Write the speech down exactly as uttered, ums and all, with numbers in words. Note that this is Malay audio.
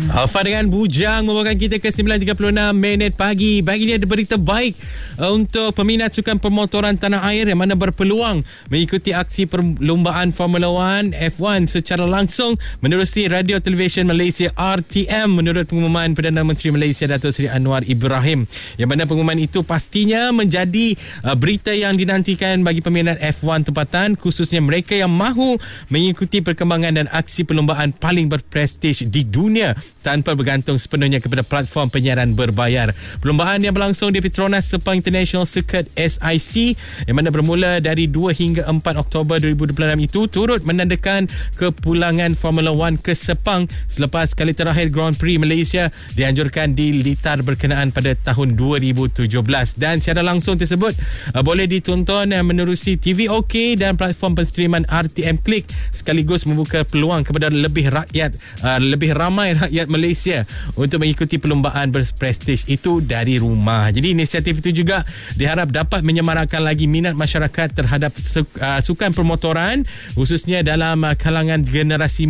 Alfa dengan Bujang membawakan kita ke sembilan tiga puluh enam minit pagi. Pagi ni ada berita baik uh, untuk peminat sukan permotoran tanah air yang mana berpeluang mengikuti aksi perlombaan Formula One F one secara langsung menerusi Radio Television Malaysia R T M menurut pengumuman Perdana Menteri Malaysia Datuk Seri Anwar Ibrahim, yang mana pengumuman itu pastinya menjadi uh, berita yang dinantikan bagi peminat F one tempatan, khususnya mereka yang mahu mengikuti perkembangan dan aksi perlombaan paling berprestij di dunia tanpa bergantung sepenuhnya kepada platform penyiaran berbayar. Perlombaan yang berlangsung di Petronas Sepang International Circuit S I C yang mana bermula dari dua hingga empat Oktober dua ribu dua puluh enam itu turut menandakan kepulangan Formula One ke Sepang selepas kali terakhir Grand Prix Malaysia dianjurkan di litar berkenaan pada tahun dua ribu tujuh belas, dan siaran langsung tersebut uh, boleh ditonton uh, menerusi T V OK dan platform penstreaman R T M Click, sekaligus membuka peluang kepada lebih rakyat uh, lebih ramai rakyat Malaysia untuk mengikuti perlombaan berprestij itu dari rumah. Jadi inisiatif itu juga diharap dapat menyemarakkan lagi minat masyarakat terhadap sukan permotoran, khususnya dalam kalangan generasi